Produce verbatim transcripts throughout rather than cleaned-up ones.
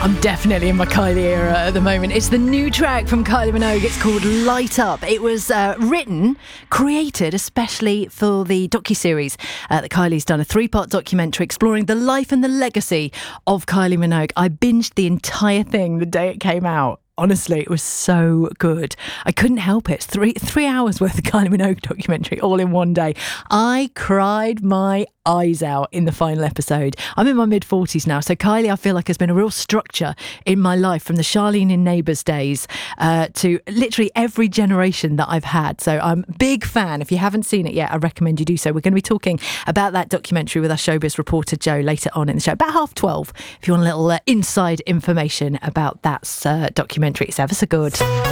I'm definitely in my Kylie era at the moment. It's the new track from Kylie Minogue. It's called Light Up. It was uh, written, created especially for the docuseries uh, that Kylie's done, a three-part documentary exploring the life and the legacy of Kylie Minogue. I binged the entire thing the day it came out. Honestly, it was so good. I couldn't help it. It's three three hours worth of Kylie Minogue documentary all in one day. I cried my eyes out in the final episode. I'm in my mid-forties now, so Kylie, I feel like, has been a real structure in my life from the Charlene in Neighbours days uh, to literally every generation that I've had. So I'm a big fan. If you haven't seen it yet, I recommend you do so. We're going to be talking about that documentary with our showbiz reporter Joe later on in the show, about half twelve, if you want a little uh, inside information about that uh, documentary. It's ever so good.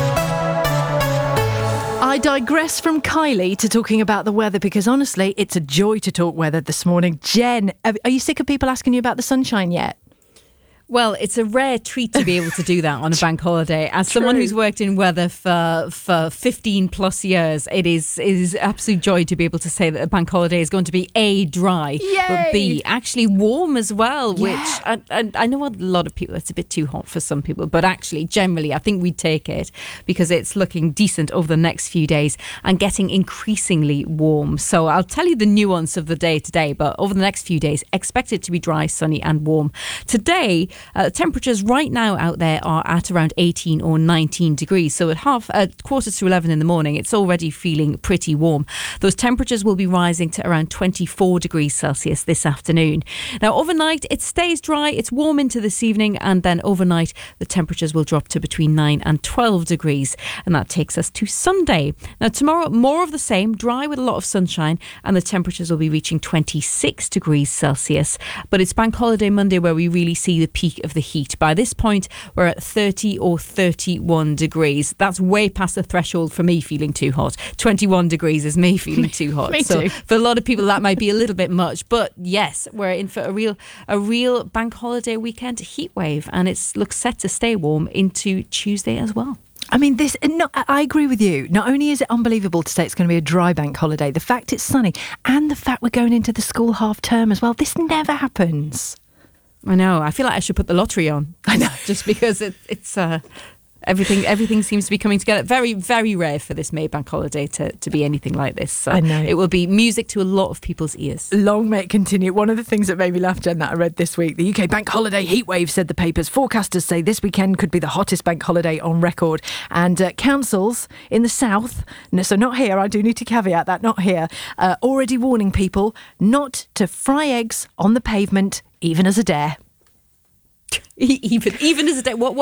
I digress from Kylie to talking about the weather because honestly, it's a joy to talk weather this morning. Jen, are you sick of people asking you about the sunshine yet? Well, it's a rare treat to be able to do that on a bank holiday. As True. someone who's worked in weather for for fifteen plus years, it is it is absolute joy to be able to say that a bank holiday is going to be A, dry, Yay! but B, actually warm as well, yeah. which I, I, I know a lot of people, it's a bit too hot for some people, but actually, generally, I think we'd take it because it's looking decent over the next few days and getting increasingly warm. So I'll tell you the nuance of the day today, but over the next few days, expect it to be dry, sunny and warm. Today, Uh, temperatures right now out there are at around eighteen or nineteen degrees. So at half, at quarter to eleven in the morning, it's already feeling pretty warm. Those temperatures will be rising to around twenty-four degrees Celsius this afternoon. Now, overnight, it stays dry. It's warm into this evening. And then overnight, the temperatures will drop to between nine and twelve degrees. And that takes us to Sunday. Now, tomorrow, more of the same, dry with a lot of sunshine. And the temperatures will be reaching twenty-six degrees Celsius. But it's Bank Holiday Monday where we really see the peak of the heat. By this point, we're at thirty or thirty-one degrees. That's way past the threshold for me feeling too hot. twenty-one degrees is me feeling too hot. Me so too. For a lot of people, that might be a little bit much. But yes, we're in for a real, a real bank holiday weekend heat wave, and it looks set to stay warm into Tuesday as well. I mean, this. No, I agree with you. Not only is it unbelievable to say it's going to be a dry bank holiday, the fact it's sunny, and the fact we're going into the school half term as well. This never happens. I know. I feel like I should put the lottery on. I know. Just because it, it's uh, everything everything seems to be coming together. Very, very rare for this May bank holiday to, to be anything like this. So I know. It will be music to a lot of people's ears. Long may it continue. One of the things that made me laugh, Jen, that I read this week, the U K bank holiday heatwave, said the papers. Forecasters say this weekend could be the hottest bank holiday on record. And uh, councils in the south, no, so not here, I do need to caveat that, not here, uh, already warning people not to fry eggs on the pavement, even as a dare. even, even as a dare. What? what